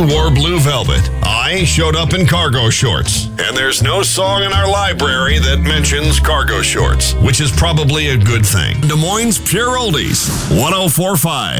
wore blue velvet. I showed up in cargo shorts. And there's no song in our library that mentions cargo shorts, which is probably a good thing. Des Moines Pure Oldies, 104.5.